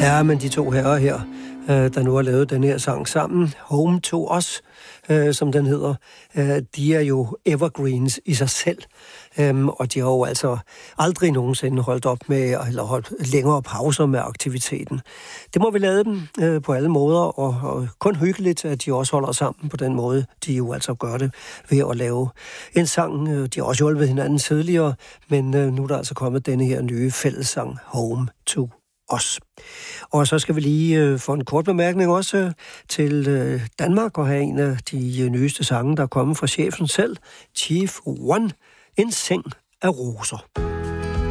Ja, men de to herrer her, der nu har lavet den her sang sammen, Home to Us, som den hedder, de er jo evergreens i sig selv. Og de har jo altså aldrig nogensinde holdt op med, eller holdt længere pauser med aktiviteten. Det må vi lade dem på alle måder, og kun hyggeligt, at de også holder sammen på den måde, de jo altså gør det ved at lave en sang. De har også hjulpet hinanden tidligere, men nu er der altså kommet denne her nye fællessang, Home to Us. Og så skal vi lige få en kort bemærkning også til Danmark og have en af de nyeste sange, der er kommet fra chefen selv, Chief One, En seng af roser.